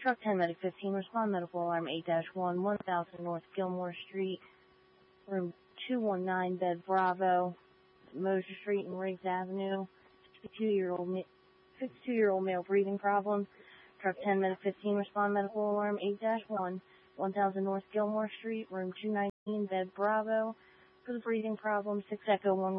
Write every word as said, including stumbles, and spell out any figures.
Truck ten, Medic fifteen, respond medical alarm eight dash one, one thousand North Gilmore Street, room two one nine, bed Bravo, Mosier Street and Riggs Avenue, fifty-two-year-old fifty-two-year-old male breathing problem. Truck ten, Medic fifteen, respond medical alarm eight dash one, one thousand North Gilmore Street, room two nineteen, bed Bravo, for the breathing problem, six Echo one.